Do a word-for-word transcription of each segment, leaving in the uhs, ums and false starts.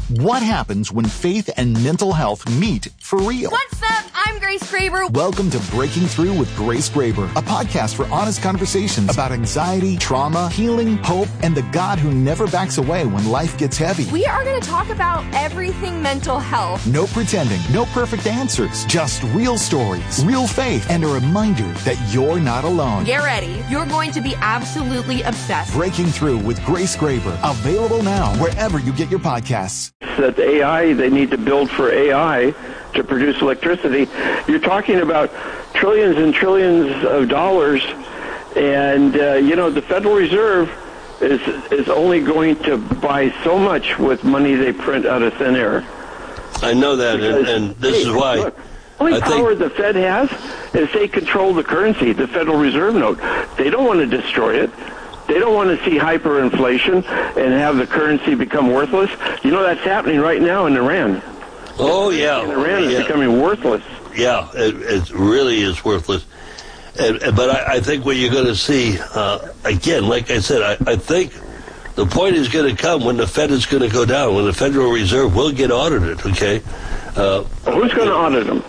What happens when faith and mental health meet for real? What's up? I'm Grace Graber. Welcome to Breaking Through with Grace Graber, a podcast for honest conversations about anxiety, trauma, healing, hope, and the God who never backs away when life gets heavy. We are going to talk about everything mental health. No pretending, no perfect answers, just real stories, real faith, and a reminder that you're not alone. Get ready. You're going to be absolutely obsessed. Breaking Through with Grace Graber, available now wherever you get your podcasts. That A I, they need to build for A I to produce electricity. You're talking about trillions and trillions of dollars, and uh, you know the Federal Reserve is is only going to buy so much with money they print out of thin air. I know that, because, and, and this hey, is why. Look, the only I power think... the Fed has is they control the currency, the Federal Reserve note. They don't want to destroy it. They don't want to see hyperinflation and have the currency become worthless. You know that's happening right now in Iran. Oh, yeah. And Iran is yeah. becoming worthless. Yeah, it, it really is worthless. And, but I, I think what you're going to see, uh, again, like I said, I, I think the point is going to come when the Fed is going to go down, when the Federal Reserve will get audited, okay? Uh, Who's going to audit them?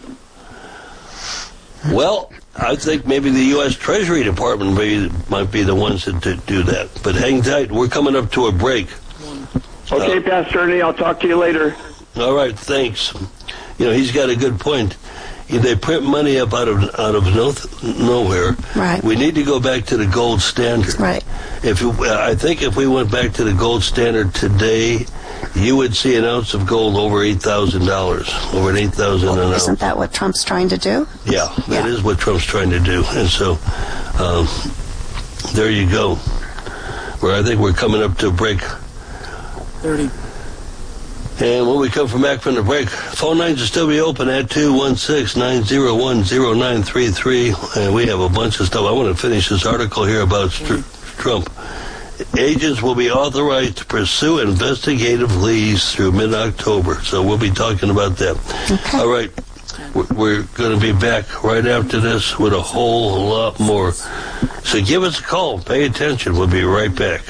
Well, I think maybe the U S Treasury Department may, might be the ones that to do that. But hang tight. We're coming up to a break. Okay, uh, Pastor Ernie, I'll talk to you later. All right, thanks. You know, he's got a good point. They print money up out of out of no, nowhere. Right. We need to go back to the gold standard. Right. If you, I think if we went back to the gold standard today, you would see an ounce of gold over eight thousand dollars, over an eight thousand dollars well, an ounce. Isn't that what Trump's trying to do? Yeah, that yeah. is what Trump's trying to do. And so, um, there you go. Where I think we're coming up to a break. thirty. And when we come from back from the break, phone lines will still be open at two one six, nine zero one, zero nine three three. And we have a bunch of stuff. I want to finish this article here about St- Trump. Agents will be authorized to pursue investigative leads through mid-October. So we'll be talking about that. Okay. All right. We're going to be back right after this with a whole lot more. So give us a call. Pay attention. We'll be right back.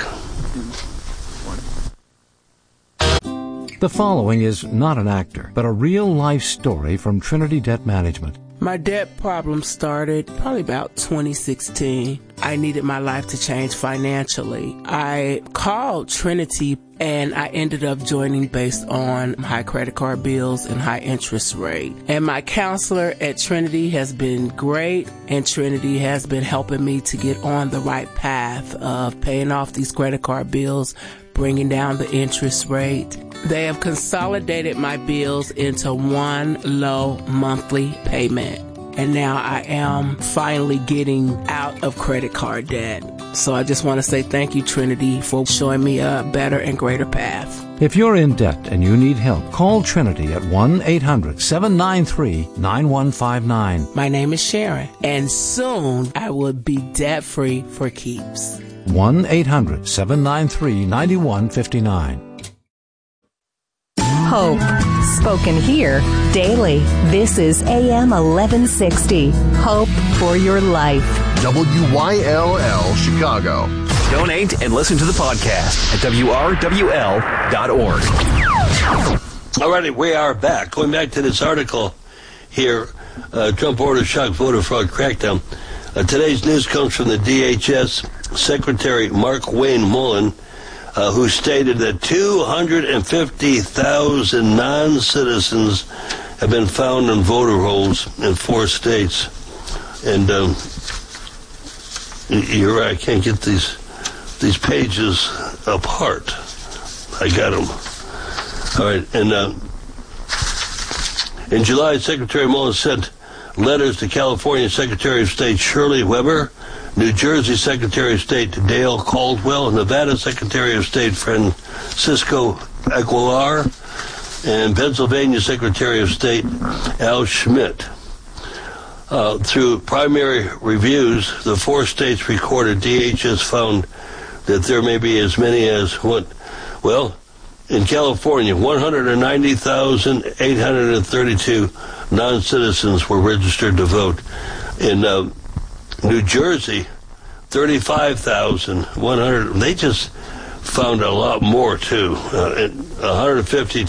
The following is not an actor, but a real-life story from Trinity Debt Management. My debt problem started probably about twenty sixteen. I needed my life to change financially. I called Trinity and I ended up joining based on high credit card bills and high interest rate. And my counselor at Trinity has been great, and Trinity has been helping me to get on the right path of paying off these credit card bills, bringing down the interest rate. They have consolidated my bills into one low monthly payment. And now I am finally getting out of credit card debt. So I just want to say thank you, Trinity, for showing me a better and greater path. If you're in debt and you need help, call Trinity at one eight hundred, seven nine three, nine one five nine. My name is Sharon, and soon I will be debt-free for keeps. one eight hundred, seven nine three, nine one five nine. Hope, spoken here daily. This is A M eleven sixty. Hope for your life. W Y L L Chicago. Donate and listen to the podcast at W R W L dot org. All righty, we are back. Going back to this article here, uh, Trump orders shock voter fraud crackdown. Uh, today's news comes from the D H S Secretary Mark Wayne Mullen, uh, who stated that two hundred fifty thousand non-citizens have been found in voter rolls in four states. And um, you're right, I can't get these these pages apart. I got them. All right, and uh, in July, Secretary Mullen sent letters to California Secretary of State Shirley Weber, New Jersey Secretary of State Dale Caldwell, Nevada Secretary of State Francisco Aguilar, and Pennsylvania Secretary of State Al Schmidt. Uh, through primary reviews, the four states recorded, D H S found that there may be as many as what? Well, in California, one hundred ninety thousand eight hundred thirty-two non-citizens were registered to vote. In uh, New Jersey, thirty-five thousand one hundred. They just found a lot more, too. Uh, one hundred fifty